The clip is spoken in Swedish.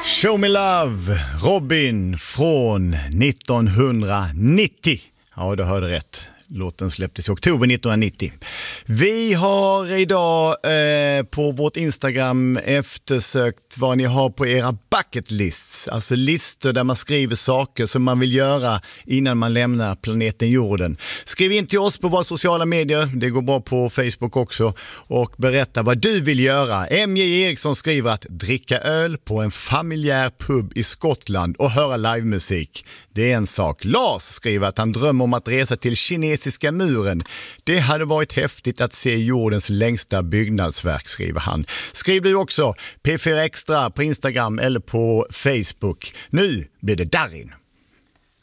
Show Me Love, Robin från 1990. Ja, du hörde rätt. Låten släpptes i oktober 1990. Vi har idag på vårt Instagram eftersökt vad ni har på era bucket lists. Alltså listor där man skriver saker som man vill göra innan man lämnar planeten jorden. Skriv in till oss på våra sociala medier, det går bra på Facebook också, och berätta vad du vill göra. MJ Eriksson skriver att dricka öl på en familjär pub i Skottland och höra livemusik. Det är en sak. Lars skriver att han drömmer om att resa till kinesiska muren. Det hade varit häftigt att se jordens längsta byggnadsverk, skriver han. Skriv du också P4 Extra på Instagram eller på Facebook. Nu blir det Darin.